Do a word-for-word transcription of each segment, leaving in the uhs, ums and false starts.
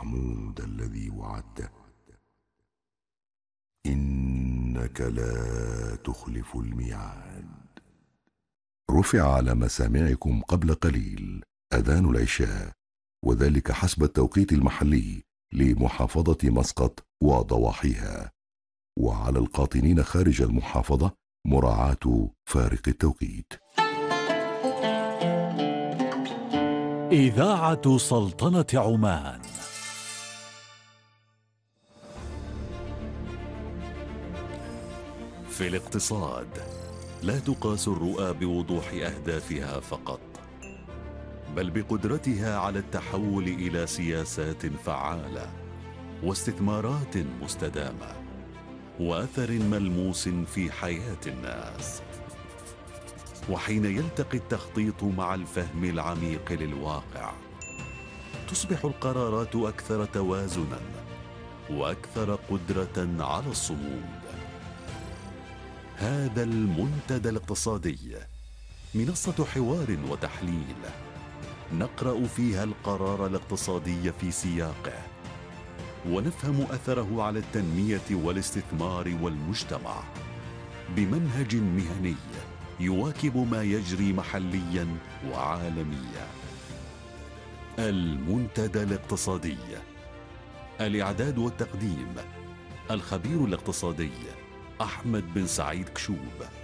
المحمود الذي وعدته، إنك لا تخلف الميعاد. رفع على مسامعكم قبل قليل أذان العشاء، وذلك حسب التوقيت المحلي لمحافظة مسقط وضواحيها، وعلى القاطنين خارج المحافظة مراعاة فارق التوقيت. إذاعة سلطنة عمان. في الاقتصاد لا تقاس الرؤى بوضوح أهدافها فقط، بل بقدرتها على التحول إلى سياسات فعالة واستثمارات مستدامة وأثر ملموس في حياة الناس. وحين يلتقي التخطيط مع الفهم العميق للواقع، تصبح القرارات أكثر توازناً وأكثر قدرة على الصمود. هذا المنتدى الاقتصادي منصة حوار وتحليل، نقرأ فيها القرار الاقتصادي في سياقه، ونفهم أثره على التنمية والاستثمار والمجتمع بمنهج مهني يواكب ما يجري محليا وعالميا. المنتدى الاقتصادي، الإعداد والتقديم الخبير الاقتصادي أحمد بن سعيد كشوب.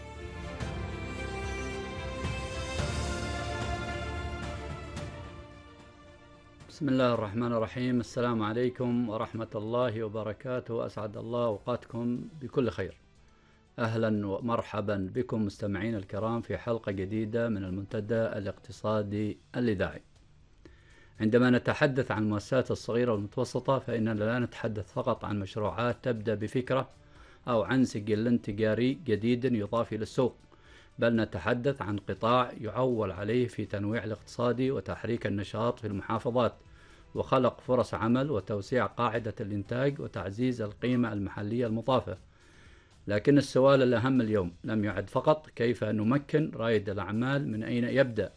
بسم الله الرحمن الرحيم. السلام عليكم ورحمة الله وبركاته. أسعد الله أوقاتكم بكل خير. أهلا ومرحبا بكم مستمعين الكرام في حلقة جديدة من المنتدى الاقتصادي الإذاعي. عندما نتحدث عن المؤسسات الصغيرة والمتوسطة فإننا لا نتحدث فقط عن مشروعات تبدأ بفكرة أو عن سجل تجاري جديد يضاف إلى السوق، بل نتحدث عن قطاع يعول عليه في تنويع الاقتصادي وتحريك النشاط في المحافظات وخلق فرص عمل وتوسيع قاعدة الإنتاج وتعزيز القيمة المحلية المضافة. لكن السؤال الأهم اليوم لم يعد فقط كيف نمكن رائد الأعمال من أين يبدأ،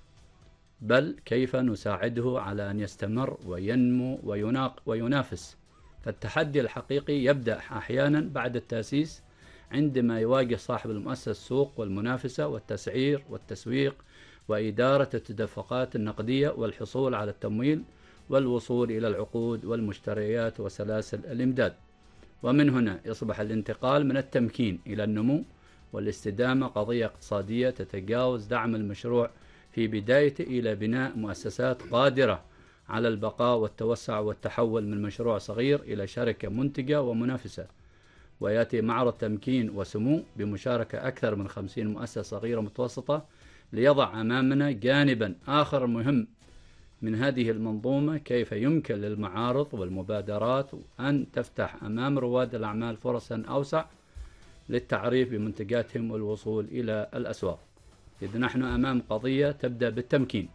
بل كيف نساعده على أن يستمر وينمو ويناق وينافس. فالتحدي الحقيقي يبدأ أحيانا بعد التأسيس، عندما يواجه صاحب المؤسسة السوق والمنافسة والتسعير والتسويق وإدارة التدفقات النقدية والحصول على التمويل والوصول إلى العقود والمشتريات وسلاسل الإمداد. ومن هنا يصبح الانتقال من التمكين إلى النمو والاستدامة قضية اقتصادية تتجاوز دعم المشروع في بدايته إلى بناء مؤسسات قادرة على البقاء والتوسع والتحول من مشروع صغير إلى شركة منتجة ومنافسة. ويأتي معرض تمكين وسمو بمشاركة أكثر من خمسين مؤسسة صغيرة متوسطة ليضع أمامنا جانبا آخر مهم من هذه المنظومة، كيف يمكن للمعارض والمبادرات أن تفتح أمام رواد الأعمال فرصا أوسع للتعريف بمنتجاتهم والوصول إلى الأسواق. إذ نحن أمام قضية تبدأ بالتمكين،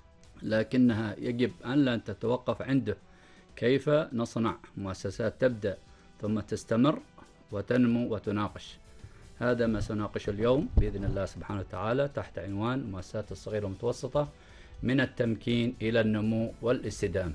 لكنها يجب أن لا تتوقف عنده. كيف نصنع مؤسسات تبدأ ثم تستمر وتنمو وتناقش؟ هذا ما سنناقشه اليوم بإذن الله سبحانه وتعالى تحت عنوان المؤسسات الصغيرة والمتوسطة من التمكين إلى النمو والاستدامة.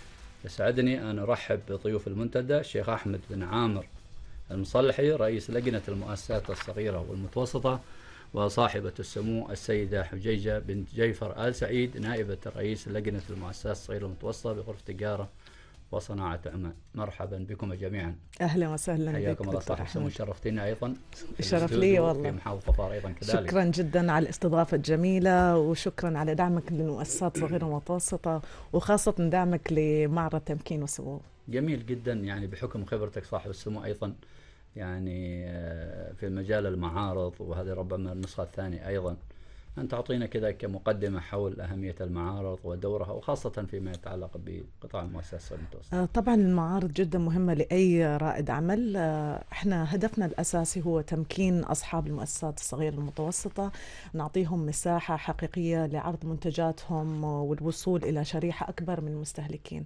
يسعدني أن أرحب بضيوف المنتدى الشيخ أحمد بن عامر المصلحي رئيس لجنة المؤسسات الصغيرة والمتوسطة، وصاحبة السمو السيدة حجيجة بنت جيفر آل سعيد نائبة رئيس لجنة المؤسسات الصغيرة والمتوسطة بغرفة التجارة وصناعة عمان. مرحبا بكم جميعا. اهلا وسهلا بك. حياكم الله صاحب السمو، شرفتينا ايضا. شرف لي والله. في محافظة ظفار ايضا كذلك. شكرا جدا على الاستضافة الجميلة، وشكرا على دعمك للمؤسسات الصغيرة والمتوسطة، وخاصة دعمك لمعرض تمكين وسمو. جميل جدا، يعني بحكم خبرتك صاحب السمو ايضا يعني في مجال المعارض، وهذه ربما النسخة الثانية ايضا، أن تعطينا كذا كمقدمة حول أهمية المعارض ودورها، وخاصة فيما يتعلق بقطاع المؤسسات المتوسطة. طبعا المعارض جدا مهمة لأي رائد عمل. احنا هدفنا الأساسي هو تمكين أصحاب المؤسسات الصغيرة المتوسطة، نعطيهم مساحة حقيقية لعرض منتجاتهم والوصول إلى شريحة أكبر من المستهلكين.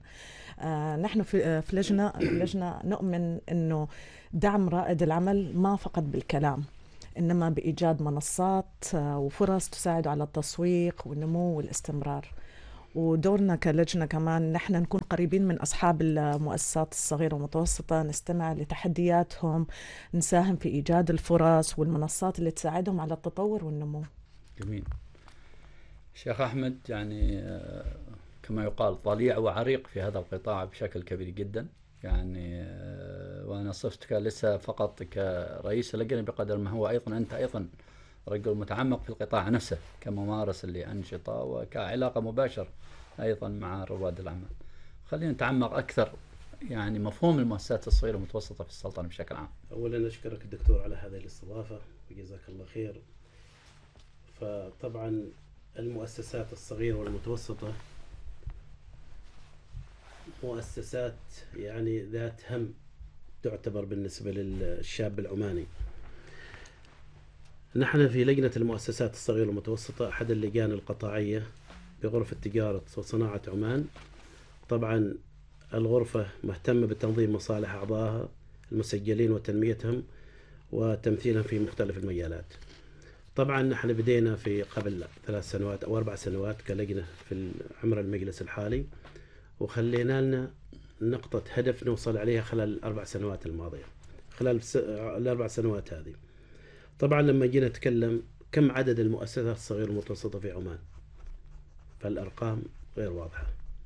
نحن في لجنة لجنة نؤمن أنه دعم رائد العمل ما فقط بالكلام، إنما بإيجاد منصات وفرص تساعد على التسويق والنمو والاستمرار. ودورنا كلجنة كمان نحن نكون قريبين من أصحاب المؤسسات الصغيرة والمتوسطة، نستمع لتحدياتهم، نساهم في إيجاد الفرص والمنصات اللي تساعدهم على التطور والنمو. جميل. شيخ أحمد، يعني كما يقال ضليع وعريق في هذا القطاع بشكل كبير جدا، يعني وأنا صفتك لسه فقط كرئيس اللجنة بقدر ما هو أيضا أنت أيضا رجل متعمق في القطاع نفسه كممارس لأنشطة وكعلاقة مباشرة أيضا مع رواد الأعمال. خلينا نتعمق أكثر يعني مفهوم المؤسسات الصغيرة والمتوسطة في السلطنة بشكل عام. أولا أشكرك الدكتور على هذه الاستضافة وجزاك الله خير. فطبعا المؤسسات الصغيرة والمتوسطة مؤسسات يعني ذات هم تعتبر بالنسبة للشاب العماني. نحن في لجنة المؤسسات الصغيرة والمتوسطة أحد اللجان القطاعية بغرفة تجارة وصناعة عمان. طبعا الغرفة مهتمة بتنظيم مصالح أعضائها المسجلين وتنميتهم وتمثيلهم في مختلف المجالات. طبعا نحن بدينا في قبل ثلاث سنوات أو أربع سنوات كلجنة في عمر المجلس الحالي، وخلينا لنا نقطة هدف نوصل عليها خلال الأربع سنوات الماضية، خلال الأربع سنوات هذه. طبعا لما جينا نتكلم كم عدد المؤسسات الصغيرة والمتوسطة في عمان، فالأرقام غير واضحة.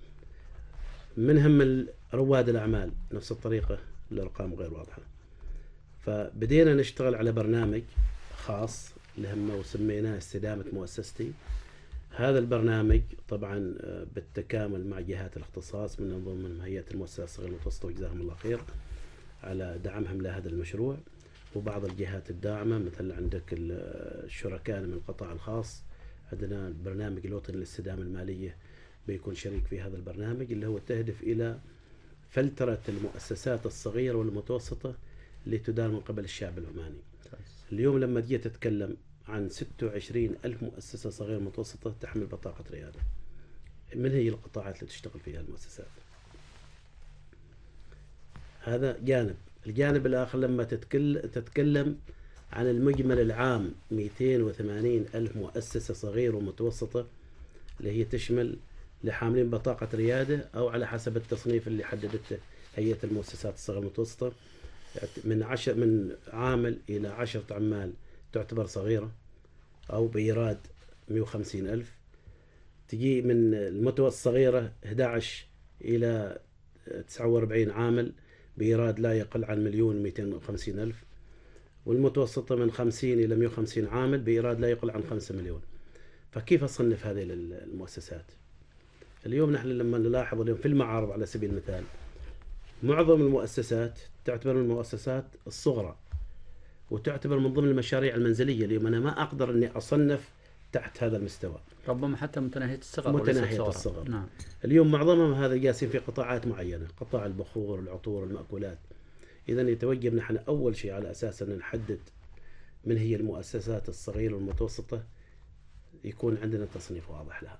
منهم رواد الأعمال نفس الطريقة الأرقام غير واضحة. فبدينا نشتغل على برنامج خاص لهم وسميناه استدامة مؤسستي. هذا البرنامج طبعا بالتكامل مع جهات الاختصاص من ضمن هيئة المؤسسات الصغيرة والمتوسطة وجزاهم الله خير على دعمهم لهذا المشروع، وبعض الجهات الداعمة مثل عندك الشركاء من القطاع الخاص. عندنا البرنامج الوطني للاستدامة المالية بيكون شريك في هذا البرنامج اللي هو تهدف إلى فلترة المؤسسات الصغيرة والمتوسطة اللي تدار من قبل الشعب العماني. اليوم لما جيت أتكلم عن ستة وعشرين ألف مؤسسة صغيرة متوسطة تحمل بطاقة ريادة. من هي القطاعات اللي تشتغل فيها المؤسسات؟ هذا جانب. الجانب الآخر لما تتكلم عن المجمل العام مئتين وثمانين ألف مؤسسة صغيرة ومتوسطة اللي هي تشمل لحاملين بطاقة ريادة أو على حسب التصنيف اللي حددته هيئة المؤسسات الصغيرة والمتوسطة، من عشر من عامل إلى عشرة عمال تعتبر صغيرة أو بإيراد مئة وخمسين ألف. تجي من المتوسط صغيرة أحد عشر إلى تسعة وأربعين عامل بإيراد لا يقل عن مليون مئتين وخمسين ألف، والمتوسطة من خمسين إلى مئة وخمسين عامل بإيراد لا يقل عن خمسة مليون. فكيف أصنف هذه المؤسسات؟ اليوم نحن لما نلاحظ اليوم في المعارض على سبيل المثال معظم المؤسسات تعتبر من المؤسسات الصغرى وتعتبر من ضمن المشاريع المنزلية. اليوم أنا ما أقدر أني أصنف تحت هذا المستوى، ربما حتى متناهية الصغر متناهية الصغر. نعم. اليوم معظمهم هذا جالسين في قطاعات معينة، قطاع البخور، العطور، المأكولات. إذا يتوجب نحن أول شيء على أساس أن نحدد من هي المؤسسات الصغيرة والمتوسطة يكون عندنا تصنيف واضح لها.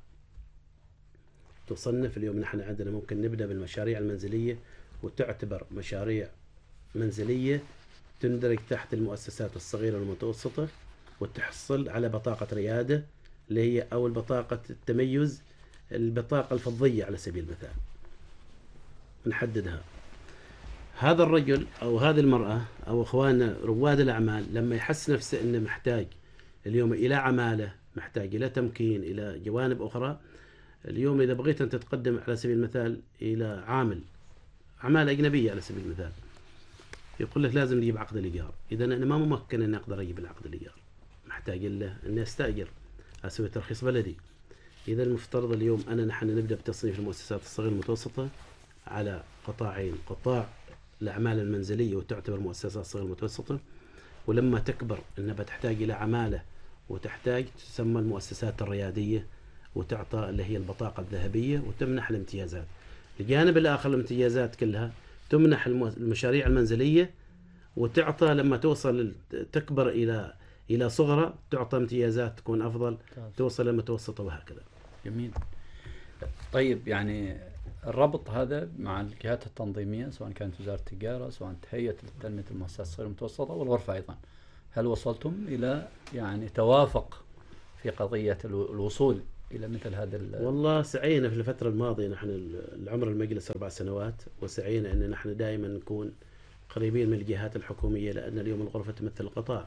تصنف اليوم نحن عندنا ممكن نبدأ بالمشاريع المنزلية وتعتبر مشاريع منزلية تندرج تحت المؤسسات الصغيرة والمتوسطة وتحصل على بطاقة ريادة اللي هي أو البطاقة التميز، البطاقة الفضية على سبيل المثال نحددها. هذا الرجل أو هذه المرأة أو إخواننا رواد الأعمال لما يحس نفسه إنه محتاج اليوم إلى عمالة، محتاج إلى تمكين، إلى جوانب أخرى. اليوم إذا بغيت أن تتقدم على سبيل المثال إلى عامل عمالة أجنبية على سبيل المثال يقول لك لازم نجيب عقد الإيجار. إذا أنا ما ممكن أن أقدر أجيب العقد الإيجار، محتاج له أني أستأجر، أسوي ترخيص بلدي. إذا المفترض اليوم أنا نحن نبدأ بتصنيف المؤسسات الصغيرة المتوسطة على قطاعين: قطاع الأعمال المنزلية وتعتبر مؤسسات صغيرة متوسطة، ولما تكبر أنها بتحتاج إلى عمالة وتحتاج تسمى المؤسسات الريادية وتعطى اللي هي البطاقة الذهبية وتمنح الامتيازات. الجانب الآخر الامتيازات كلها تمنح المشاريع المنزلية وتعطى لما توصل تكبر إلى إلى صغرى تعطى امتيازات تكون أفضل، توصل للمتوسطة وهكذا. جميل. طيب يعني الربط هذا مع الجهات التنظيمية سواء كانت وزارة التجارة سواء هيئة تنمية المؤسسات الصغيرة المتوسطة والغرفة أيضا، هل وصلتم إلى يعني توافق في قضية الوصول إلى مثل هذا ال- والله سعينا في الفترة الماضية، نحن العمر المجلس أربع سنوات، وسعينا أن نحن دائما نكون قريبين من الجهات الحكومية، لأن اليوم الغرفة تمثل القطاع،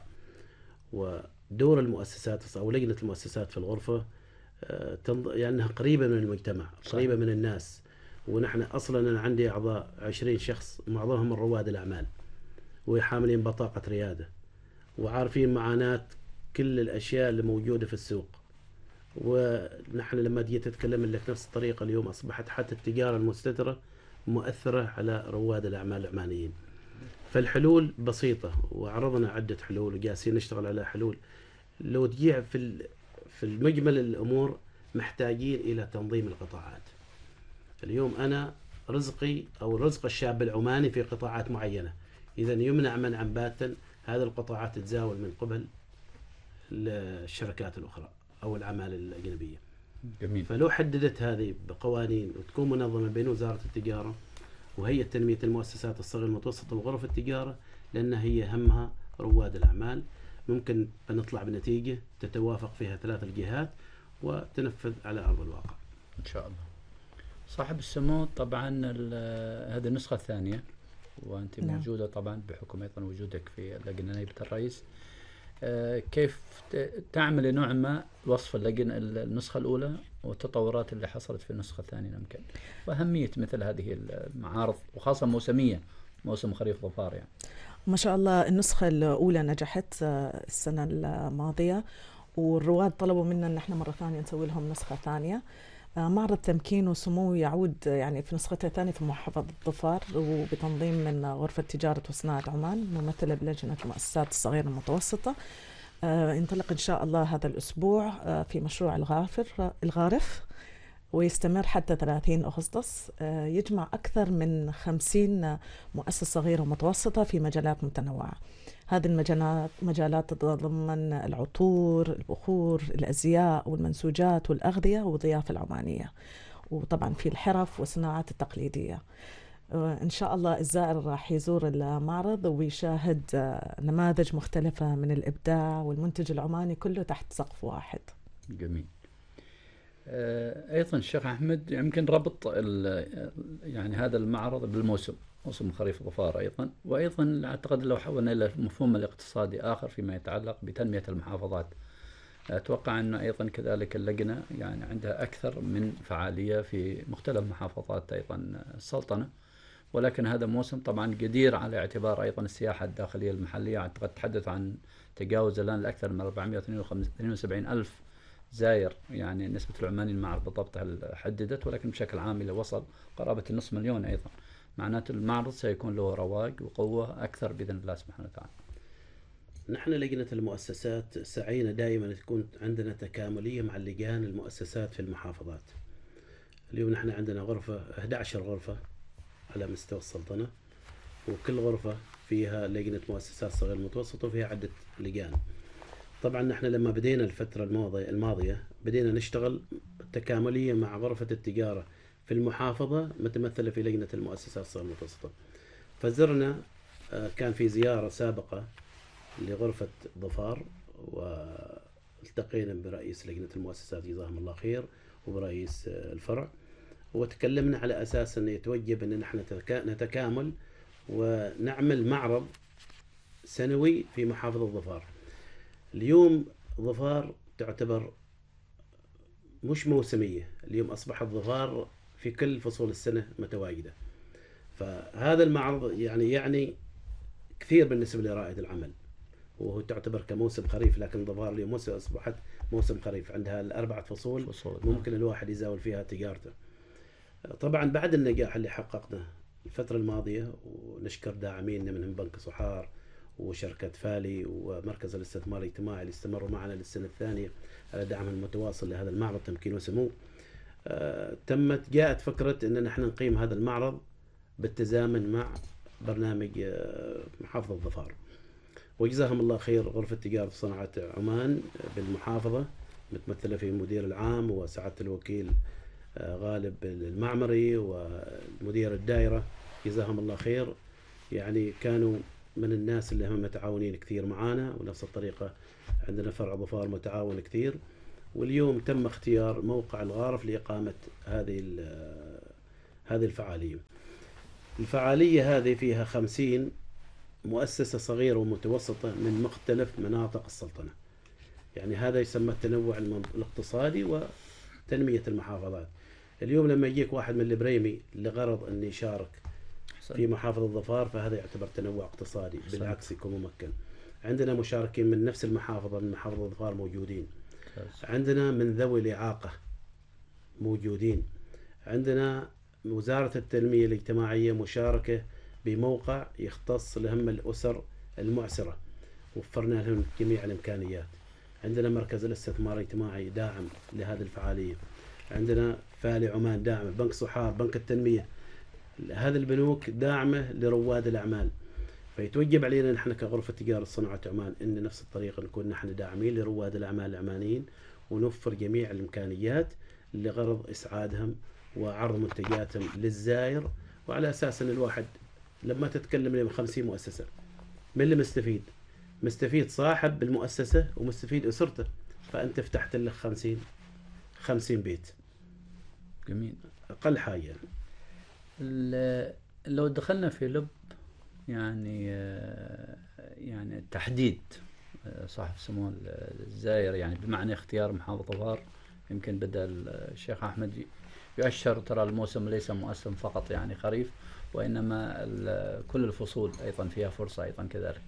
ودور المؤسسات أو لجنة المؤسسات في الغرفة آه، تنض- يعني أنها قريبة من المجتمع، صحيح. قريبة من الناس. ونحن أصلا أنا عندي أعضاء عشرين شخص، معظمهم من رواد الأعمال وحاملين بطاقة ريادة، وعارفين معاناة كل الأشياء اللي موجودة في السوق. ونحن لما جيت أتكلم لك نفس الطريقة، اليوم أصبحت حتى التجارة المستترة مؤثرة على رواد الأعمال العمانيين. فالحلول بسيطة، وعرضنا عدة حلول وجالسين نشتغل على حلول. لو تجيع في ال- في المجمل الأمور محتاجين إلى تنظيم القطاعات. اليوم أنا رزقي أو رزق الشاب العماني في قطاعات معينة، إذا يمنع منعا باتا هذه القطاعات تتزاول من قبل الشركات الأخرى أو الأعمال الأجنبية. جميل. فلو حددت هذه بقوانين وتكون منظمة بين وزارة التجارة وهيئة تنمية المؤسسات الصغيرة المتوسطة وغرف التجارة، لأن هي همها رواد الأعمال، ممكن نطلع بنتيجة تتوافق فيها ثلاث الجهات وتنفذ على أرض الواقع. إن شاء الله. صاحب السمو، طبعا ال- هذه النسخة الثانية، وأنت نعم. موجودة طبعا بحكم أيضا وجودك في اللجنة نائبة الرئيس. آه، كيف ت- تعمل نوع ما وصف اللجنة النسخة الأولى والتطورات اللي حصلت في النسخة الثانية يمكن، وأهمية مثل هذه المعارض وخاصة موسمية، موسم خريف ظفار يعني. ما شاء الله النسخة الأولى نجحت آه، السنة الماضية، والرواد طلبوا منا أن احنا مرة ثانية نسوي لهم نسخة ثانية. آه، معرض تمكين وسمو يعود آه، يعني في نسخته الثانية في محافظة ظفار، وبتنظيم من غرفة تجارة وصناعة عمان ممثلة بلجنة المؤسسات الصغيرة المتوسطة. آه، ينطلق إن شاء الله هذا الأسبوع آه، في مشروع الغافر الغارف، ويستمر حتى ثلاثين أغسطس. آه، يجمع أكثر من خمسين مؤسسة صغيرة ومتوسطة في مجالات متنوعة. هذه المجالات مجالات تتضمن العطور، البخور، الأزياء والمنسوجات والأغذية والضيافة العمانية، وطبعا في الحرف والصناعات التقليدية. آه، إن شاء الله الزائر راح يزور المعرض ويشاهد آه، نماذج مختلفة من الإبداع والمنتج العماني كله تحت سقف واحد. جميل. آه، أيضا الشيخ أحمد، يمكن ربط ال- يعني هذا المعرض بالموسم، موسم خريف ظفار أيضا، وأيضا أعتقد لو حولنا إلى المفهوم الاقتصادي آخر فيما يتعلق بتنمية المحافظات، أتوقع أن أيضا كذلك اللجنة يعني عندها أكثر من فعالية في مختلف محافظات أيضا السلطنة، ولكن هذا موسم طبعا قدير على اعتبار أيضا السياحة الداخلية المحلية. أعتقد تحدث عن تجاوز الآن الأكثر من أربعمائة واثنين وسبعين ألف زائر، يعني نسبة العمانيين المعرض بالضبط هل حددت، ولكن بشكل عام إلى وصل قرابة النصف مليون أيضا. معناته المعرض سيكون له رواق وقوة أكثر بإذن الله سبحانه وتعالى. نحن لجنة المؤسسات سعينا دائما تكون عندنا تكاملية مع لجان المؤسسات في المحافظات. اليوم نحن عندنا غرفة إحدى عشرة غرفة على مستوى السلطنة، وكل غرفة فيها لجنة مؤسسات صغيرة متوسطة وفيها عدة لجان. طبعا نحن لما بدينا الفترة الماضية الماضية بدينا نشتغل تكاملية مع غرفة التجارة في المحافظة متمثلة في لجنة المؤسسات الصغيرة المتوسطة. فزرنا، آه، كان في زيارة سابقة لغرفة ظفار، والتقينا برئيس لجنة المؤسسات جزاهم الله خير وبرئيس آه، الفرع، وتكلمنا على أساس أن يتوجب أن نحن نتكا- نتكامل ونعمل معرض سنوي في محافظة ظفار. اليوم ظفار تعتبر مش موسمية، اليوم أصبحت ظفار في كل فصول السنة متواجدة. فهذا المعرض يعني يعني كثير بالنسبة لرائد العمل، وهو تعتبر كموسم خريف، لكن ظفار اليوم موسم أصبحت موسم خريف، عندها الأربعة فصول فصول. ممكن الواحد يزاول فيها تجارته. طبعا بعد النجاح اللي حققناه الفترة الماضية، ونشكر داعمينا منهم بنك صحار وشركة فالي ومركز الاستثمار الاجتماعي اللي استمروا معنا للسنة الثانية على دعم المتواصل لهذا المعرض تمكين وسمو. آه تمت جاءت فكرة أن نحن نقيم هذا المعرض بالتزامن مع برنامج آه محافظة ظفار، وجزاهم الله خير غرفة تجارة وصناعة عمان بالمحافظة متمثلة في المدير العام وسعادة الوكيل غالب المعمري ومدير الدائرة، جزاهم الله خير. يعني كانوا من الناس اللي هم متعاونين كثير معانا، ونفس الطريقة عندنا فرع ظفار متعاون كثير. واليوم تم اختيار موقع الغارف لإقامة هذه هذه الفعالية. الفعالية هذه فيها خمسين مؤسسة صغيرة ومتوسطة من مختلف مناطق السلطنة. يعني هذا يسمى التنوع الاقتصادي وتنمية المحافظات. اليوم لما يجيك واحد من البريمي لغرض أن يشارك في محافظة ظفار فهذا يعتبر تنوع اقتصادي، بالعكس يكون ممكن. عندنا مشاركين من نفس المحافظة من محافظة ظفار موجودين، عندنا من ذوي الإعاقة موجودين، عندنا وزارة التنمية الاجتماعية مشاركة بموقع يختص لهم الأسر المعسرة، وفرنا لهم جميع الإمكانيات. عندنا مركز الاستثمار الاجتماعي داعم لهذه الفعالية، عندنا فالي عمان داعم، بنك صحار، بنك التنمية، هذه البنوك داعمة لرواد الأعمال. فيتوجب علينا نحن كغرفة تجارة صناعة عمان إن نفس الطريقة نكون نحن داعمين لرواد الأعمال العمانيين ونوفر جميع الإمكانيات لغرض إسعادهم وعرض منتجاتهم للزائر. وعلى أساس أن الواحد لما تتكلم لي من خمسين مؤسسة، من اللي مستفيد؟ مستفيد صاحب المؤسسة ومستفيد أسرته. فأنت فتحت لك خمسين خمسين بيت. جميل. أقل حاجة. لو دخلنا في لب يعني يعني تحديد صاحب سمو الزائر، يعني بمعنى اختيار محافظة ظفار، يمكن بدأ الشيخ أحمد يؤشر ترى الموسم ليس موسم فقط يعني خريف، وإنما كل الفصول أيضا فيها فرصة أيضا كذلك.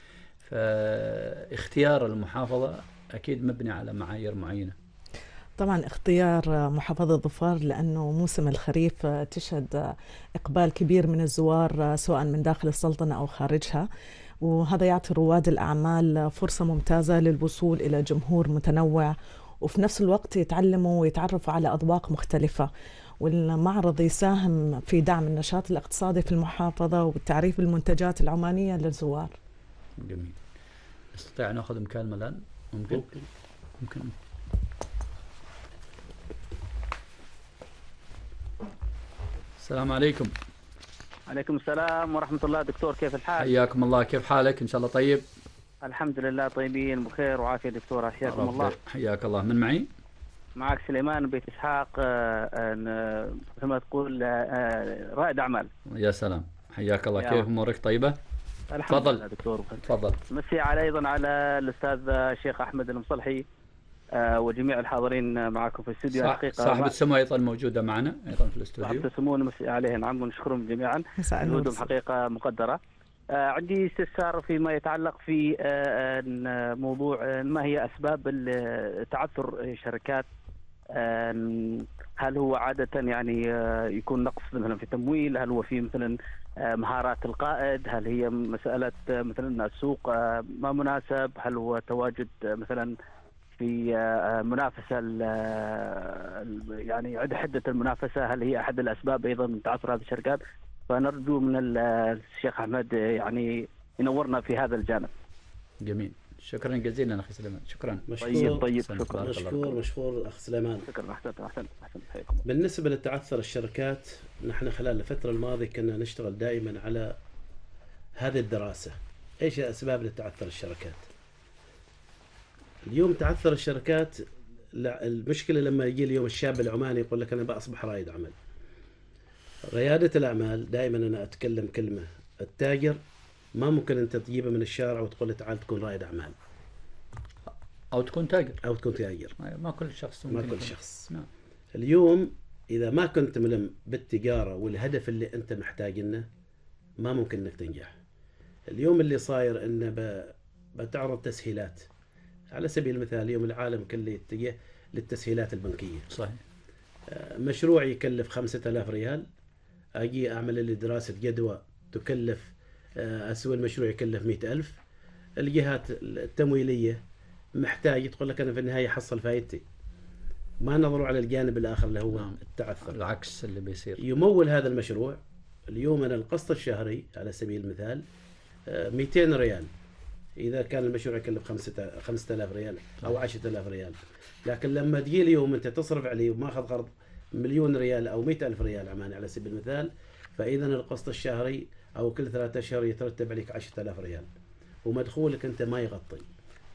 فاختيار المحافظة أكيد مبني على معايير معينة. طبعا اختيار محافظة ظفار لأنه موسم الخريف تشهد إقبال كبير من الزوار سواء من داخل السلطنة أو خارجها، وهذا يعطي رواد الأعمال فرصة ممتازة للوصول إلى جمهور متنوع، وفي نفس الوقت يتعلموا ويتعرفوا على أذواق مختلفة. والمعرض يساهم في دعم النشاط الاقتصادي في المحافظة وتعريف المنتجات العمانية للزوار. جميل. نستطيع نأخذ مكالمة الآن؟ ممكن؟ ممكن. السلام عليكم. عليكم السلام ورحمة الله. دكتور كيف الحال؟ حياكم الله، كيف حالك؟ إن شاء الله طيب؟ الحمد لله طيبين بخير وعافية دكتور، حياكم الله. حياك الله. من معي؟ معك سليمان بيت إسحاق، مثل ما تقول رائد أعمال. يا سلام، حياك الله. كيف أمورك طيبة؟ الحمد تفضل. لله دكتور. تفضل. مسي على أيضا على الأستاذ الشيخ أحمد المصلحي وجميع الحاضرين معكم في الاستوديو. صح حقيقة صاحب السمو أيضا موجودة معنا أيضا في الاستوديو. صاحب السمو نمسي عليه، نعم، ونشكرهم جميعا، جهودهم حقيقة مقدرة. آه عندي استفسار فيما يتعلق في آه موضوع ما هي أسباب تعثر الشركات. آه هل هو عادة يعني آه يكون نقص مثلا في التمويل؟ هل هو في مثلا آه مهارات القائد؟ هل هي مسألة آه مثلا السوق آه ما مناسب؟ هل هو تواجد آه مثلا في آه منافسة آه يعني عند حدة المنافسة؟ هل هي أحد الأسباب أيضا من تعثر هذه الشركات؟ فنرجو من الشيخ أحمد يعني ينورنا في هذا الجانب. جميل، شكرا جزيلا أخي سليمان. شكرا. طيب طيب شكرا. مشكور مشكور أخ سليمان. شكرا. أحسنت أحسنت أحسنت. بالنسبة لتعثر الشركات، نحن خلال الفترة الماضية كنا نشتغل دائما على هذه الدراسة، إيش أسباب لتعثر الشركات. اليوم تعثر الشركات، المشكلة لما يجي اليوم الشاب العماني يقول لك أنا بأصبح رائد عمل. ريادة الأعمال دائما أنا أتكلم كلمة، التاجر ما ممكن أنت تجيبه من الشارع وتقول له تعال تكون رائد أعمال أو تكون تاجر أو تكون تاجر. ما كل شخص ما كل شخص. نعم. اليوم إذا ما كنت ملم بالتجارة والهدف اللي أنت محتاج إنه، ما ممكن إنك تنجح. اليوم اللي صاير إنه بتعرض تسهيلات. على سبيل المثال اليوم العالم كله يتجه للتسهيلات البنكية. صحيح. مشروع يكلف خمسة آلاف ريال، أجي أعمل لي دراسة جدوى تكلف، أسوي المشروع يكلف مئة ألف. الجهات التمويلية محتاج تقول لك أنا في النهاية حصل فايدتي. ما نظروا على الجانب الآخر اللي هو نعم. التعثر. العكس اللي بيصير. يمول هذا المشروع. اليوم أنا القسط الشهري على سبيل المثال مئتين ريال، إذا كان المشروع يكلف خمسة خمسة آلاف ريال أو عشرة آلاف ريال. لكن لما تجي اليوم أنت تصرف عليه وماخذ قرض مليون ريال أو مئة ألف ريال عماني على سبيل المثال، فإذا القسط الشهري أو كل ثلاثة أشهر يترتب عليك عشرة آلاف ريال، ومدخولك أنت ما يغطي.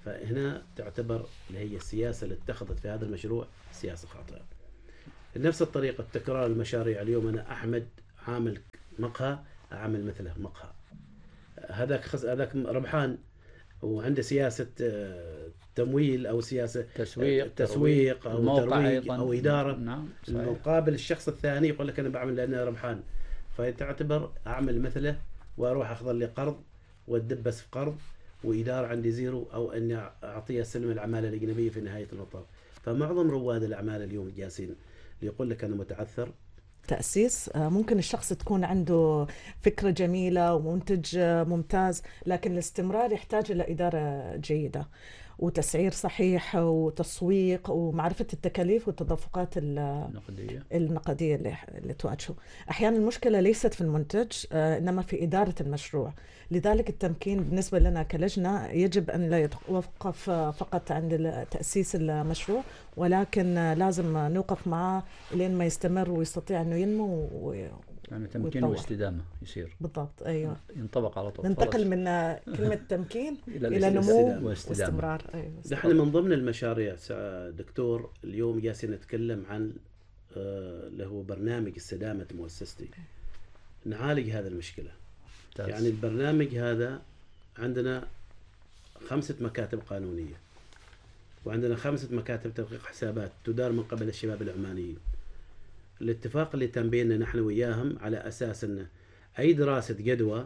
فهنا تعتبر اللي هي السياسة اللي اتخذت في هذا المشروع سياسة خاطئة. بنفس الطريقة تكرار المشاريع، اليوم أنا أحمد عامل مقهى أعمل مثله مقهى، هذاك خس... هذاك ربحان وعنده سياسة تمويل أو سياسة تسويق تسويق أو ترويج أو إدارة. نعم المقابل الشخص الثاني يقول لك أنا بعمل لأنه ربحان، فتعتبر أعمل مثله وأروح أخذ لي قرض وأتدبس في قرض وإدارة عندي زيرو، أو أني أعطيها سلم العمالة الأجنبية في نهاية المطاف. فمعظم رواد الأعمال اليوم جالسين يقول لك أنا متعثر. تأسيس ممكن الشخص تكون عنده فكرة جميلة ومنتج ممتاز، لكن الاستمرار يحتاج إلى إدارة جيدة وتسعير صحيح وتسويق ومعرفة التكاليف والتدفقات النقدية النقدية اللي, اللي تواجهه. أحيانا المشكلة ليست في المنتج إنما في إدارة المشروع. لذلك التمكين بالنسبة لنا كلجنة يجب أن لا يتوقف فقط عند تأسيس المشروع، ولكن لازم نوقف معه لين ما يستمر ويستطيع أنه ينمو و... يعني تمكين واستدامة يصير. بالضبط أيوة. ينطبق على طول. ننتقل من كلمة تمكين إلى, إلى نمو واستمرار. أيوة. نحن من ضمن المشاريع دكتور اليوم جالسين نتكلم عن اللي هو برنامج استدامة مؤسستي، نعالج هذا المشكلة. تاس. يعني البرنامج هذا عندنا خمسة مكاتب قانونية وعندنا خمسة مكاتب تدقيق حسابات تدار من قبل الشباب العمانيين. الاتفاق اللي تم بيننا نحن وياهم على أساس أن أي دراسة جدوى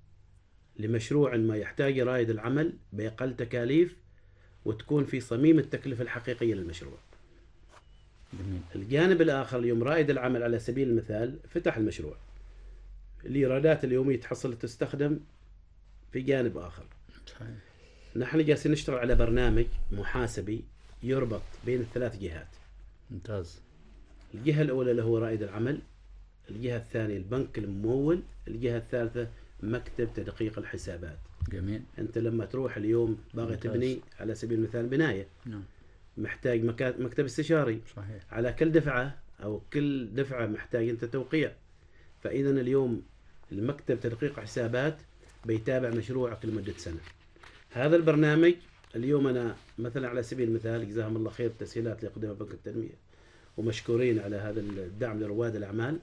لمشروع ما يحتاج رائد العمل بأقل تكاليف وتكون في صميم التكلفة الحقيقية للمشروع. جميل. الجانب الآخر اليوم رائد العمل على سبيل المثال فتح المشروع، الإيرادات اليومية تحصل تستخدم في جانب آخر. صحيح. نحن جالسين نشتغل على برنامج محاسبي يربط بين الثلاث جهات. ممتاز. الجهة الأولى اللي هو رائد العمل، الجهة الثانية البنك الممول، الجهة الثالثة مكتب تدقيق الحسابات. جميل. أنت لما تروح اليوم باغي تبني على سبيل المثال بناية، نعم، محتاج مكتب استشاري. صحيح. على كل دفعة أو كل دفعة محتاج أنت توقيع. فإذا اليوم المكتب تدقيق حسابات بيتابع مشروعك لمدة سنة. هذا البرنامج اليوم أنا مثلا على سبيل المثال جزاهم الله خير التسهيلات اللي يقدمها بنك التنمية ومشكورين على هذا الدعم لرواد الأعمال.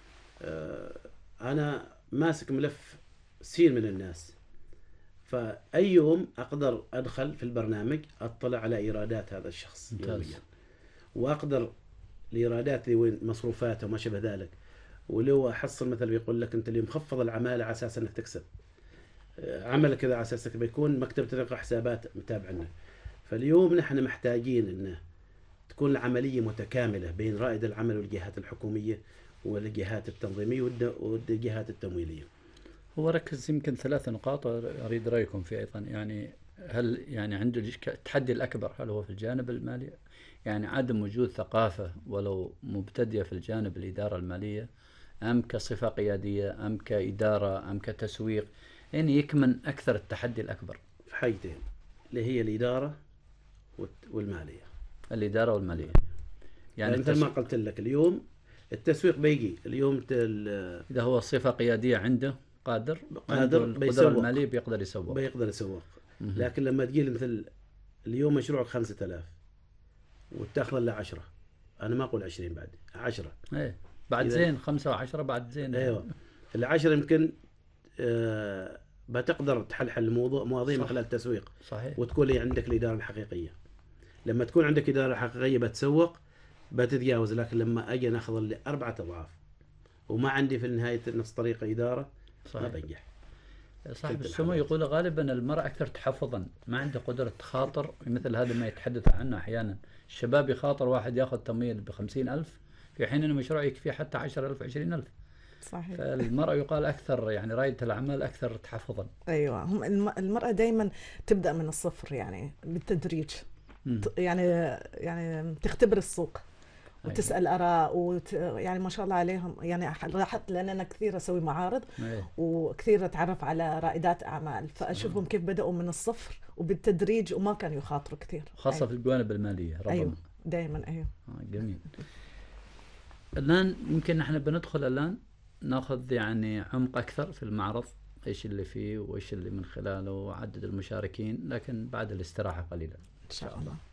أنا ماسك ملف سين من الناس، فأي يوم أقدر أدخل في البرنامج أطلع على إيرادات هذا الشخص يوميا، وأقدر الإيرادات اللي وين مصروفاته وما شابه ذلك. ولو أحصل مثلا بيقول لك أنت اللي مخفض العمالة على أساس أنك تكسب عمل كذا على أساس بيكون مكتب تدقيق حسابات متابعنا. فاليوم نحن محتاجين أنه تكون العملية متكاملة بين رائد العمل والجهات الحكومية والجهات التنظيمية والجهات التمويلية. هو ركز يمكن ثلاث نقاط أريد رأيكم فيه أيضا. يعني هل يعني عنده التحدي الأكبر هل هو في الجانب المالي، يعني عدم وجود ثقافة ولو مبتدئة في الجانب الإدارة المالية، أم كصفة قيادية أم كإدارة أم كتسويق، يعني يكمن أكثر التحدي الأكبر في حاجتين اللي هي الإدارة والمالية. الإدارة والمالية يعني مثل ما قلت لك اليوم التسويق بيجي اليوم إذا هو صفة قيادية عنده قادر قادر القدرة المالية بيقدر يسوق بيقدر يسوق. لكن لما تجي مثل اليوم مشروعك خمسة آلاف وتاخذ له عشرة، أنا ما أقول عشرين بعد عشرة. إيه بعد زين خمسة وعشرة بعد زين. أيوة العشرة يمكن آه بتقدر تحلحل الموضوع مواضيع من خلال التسويق. صحيح. وتكون لي عندك الإدارة الحقيقية. لما تكون عندك إدارة حقيقية بتسوق بتتجاوز. لكن لما أجي ناخذ لي أربعة أضعاف وما عندي في النهاية نفس طريقة إدارة صحيح. ما بنجح. صاحب السمو يقول غالبا المرأة أكثر تحفظا، ما عنده قدرة تخاطر مثل هذا ما يتحدث عنه أحيانا. الشباب يخاطر واحد يأخذ تمويل بخمسين ألف في حين أنه مشروع يكفي حتى عشر ألف عشرين ألف. صحيح. فالمرأة يقال أكثر يعني رائدة الأعمال أكثر تحفظا. أيوة هم المرأة دايما تبدأ من الصفر يعني بالتدريج. م. يعني يعني تختبر السوق وتسأل آراء وت... يعني ما شاء الله عليهم. يعني لاحظت لأن أنا كثير أسوي معارض أيه. وكثير أتعرف على رائدات أعمال، فأشوفهم كيف بدأوا من الصفر وبالتدريج وما كانوا يخاطروا كثير، خاصة أيوة. في الجوانب المالية ربما. أيوة دائما. أيوة آه جميل. الآن يمكن نحن بندخل الآن ناخذ يعني عمق أكثر في المعرض إيش اللي فيه وإيش اللي من خلاله وعدد المشاركين، لكن بعد الاستراحة قليلا إن شاء الله.